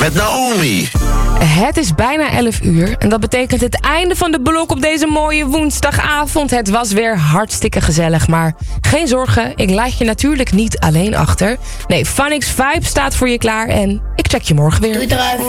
met Naomi. Het is bijna 11 uur en dat betekent het einde van de blok op deze mooie woensdagavond. Het was weer hartstikke gezellig, maar geen zorgen, ik laat je natuurlijk niet alleen achter. Nee, Phonics Vibe staat voor je klaar en ik check je morgen weer. Doei,